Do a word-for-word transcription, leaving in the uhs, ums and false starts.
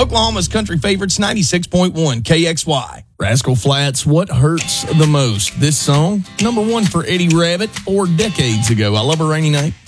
Oklahoma's country favorites, ninety-six point one K X Y. Rascal Flatts, What Hurts the Most? This song, number one for Eddie Rabbitt four decades ago. I Love a Rainy Night.